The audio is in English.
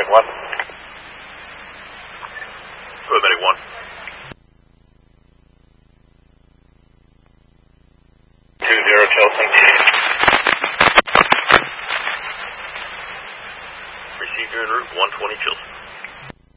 Medic 1. Go ahead, Medic 1. Chelsea. Receive you en route 120 Chelsea.